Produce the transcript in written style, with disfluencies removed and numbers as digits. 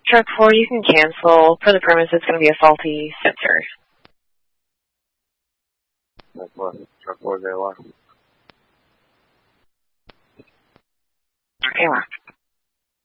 Truck 4, you can cancel. For the premise, it's going to be a faulty sensor. That's what Truck 4 they are. Okay, well.